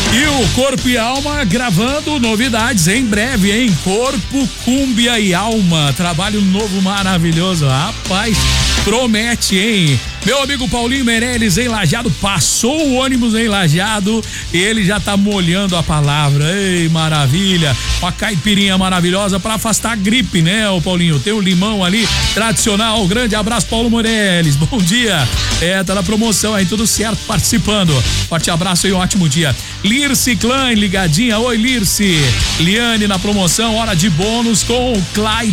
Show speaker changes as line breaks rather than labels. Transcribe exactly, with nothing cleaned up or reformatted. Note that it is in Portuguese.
E o Corpo e Alma gravando novidades em breve, hein? Corpo, Cúmbia e Alma. Trabalho novo maravilhoso. Rapaz, promete, hein? Meu amigo Paulinho Meirelles em Lajeado, passou o ônibus em Lajeado e ele já tá molhando a palavra. Ei, maravilha. Uma caipirinha maravilhosa para afastar a gripe, né, ô Paulinho? Tem o limão ali, tradicional. Grande abraço, Paulo Meirelles. Bom dia. É, tá na promoção aí, tudo certo, participando. Forte abraço e um ótimo dia. Lirce Klein, ligadinha. Oi, Lirce. Liane na promoção, hora de bônus com o Clyde.